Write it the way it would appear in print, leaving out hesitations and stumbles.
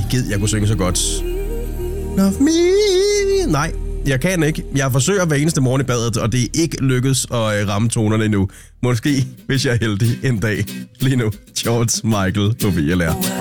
gid, jeg kunne synge så godt. Love me. Nej, jeg kan ikke. Jeg forsøger hver eneste morgen i badet, og det er ikke lykkedes at ramme tonerne endnu. Måske, hvis jeg er heldig en dag. Lige nu, George Michael på VLR.